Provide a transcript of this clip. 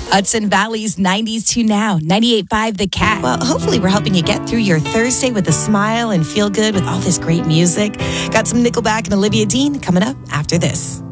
Hudson Valley's 90s to now, 98.5 The Cat. Well, hopefully we're helping you get through your Thursday with a smile and feel good with all this great music. Got some Nickelback and Olivia Dean coming up after this.